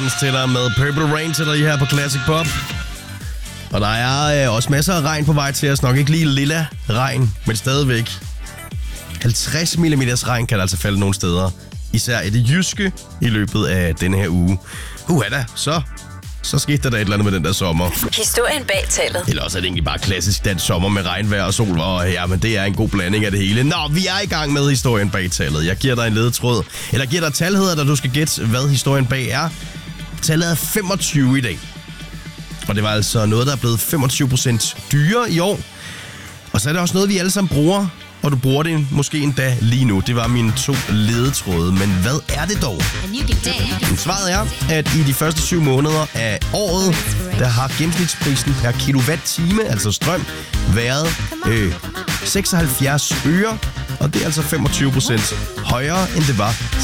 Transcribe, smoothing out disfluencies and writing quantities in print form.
Dance til dig med Purple Rain til dig her på Classic Pop. Og der er også masser af regn på vej til os. Nok ikke lige lilla regn, men stadigvæk. 50 mm regn kan der altså falde nogle steder. Især i det jyske i løbet af denne her uge. Da, så skete der et eller andet med den der sommer. Historien bag tallet. Eller også er det egentlig bare klassisk dansk sommer med regnvejr og sol. Og ja, men det er en god blanding af det hele. Nå, vi er i gang med historien bag tallet. Jeg giver dig en ledetråd. Eller giver dig et tal, hedder, da du skal gætte, hvad historien bag er. Tallet er 25 i dag. Og det var altså noget, der er blevet 25% dyrere i år. Og så er det også noget, vi alle sammen bruger. Og du bruger det måske endda lige nu. Det var mine 2 ledetråde. Men hvad er det dog? Svaret er, at i de første 7 måneder af året, der har gennemsnitsprisen per kilowatt-time, altså strøm, været 76 øre. Og det er altså 25% højere, end det var